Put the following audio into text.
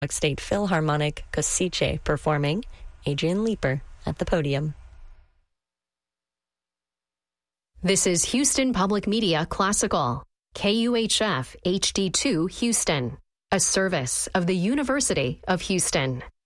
State Philharmonic Košice performing. Adrian Leeper at the podium. This is Houston Public Media Classical, KUHF HD2 Houston, a service of the University of Houston.